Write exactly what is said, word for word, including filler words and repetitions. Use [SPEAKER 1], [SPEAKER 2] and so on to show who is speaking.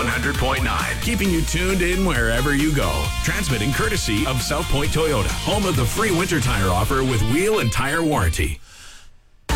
[SPEAKER 1] one hundred point nine, keeping you tuned in wherever you go. Transmitting courtesy of South Point Toyota, home of the free winter tire offer with wheel and tire warranty.